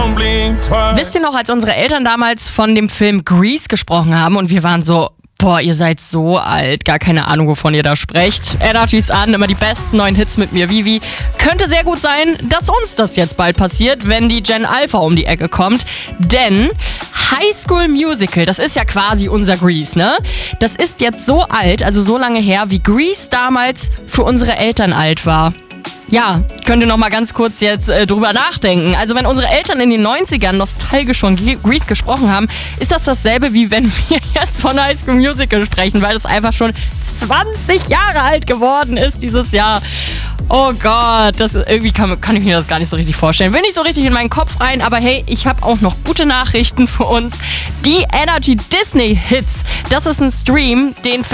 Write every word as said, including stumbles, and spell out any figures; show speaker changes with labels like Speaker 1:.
Speaker 1: don't blink twice.
Speaker 2: Wisst ihr noch, als unsere Eltern damals von dem Film Grease gesprochen haben und wir waren so, boah, ihr seid so alt, gar keine Ahnung, wovon ihr da sprecht. Energy's an, immer die besten neuen Hits mit mir, Vivi. Könnte sehr gut sein, dass uns das jetzt bald passiert, wenn die Gen Alpha um die Ecke kommt. Denn High School Musical, das ist ja quasi unser Grease, ne? Das ist jetzt so alt, also so lange her, wie Grease damals für unsere Eltern alt war. Ja, könnt ihr noch mal ganz kurz jetzt äh, drüber nachdenken. Also wenn unsere Eltern in den neunzigern nostalgisch von Grease gesprochen haben, ist das dasselbe, wie wenn wir jetzt von High School Musical sprechen, weil das einfach schon zwanzig Jahre alt geworden ist dieses Jahr. Oh Gott, das irgendwie kann, kann ich mir das gar nicht so richtig vorstellen. Will nicht so richtig in meinen Kopf rein, aber hey, ich habe auch noch gute Nachrichten für uns. Die Energy Disney Hits, das ist ein Stream, den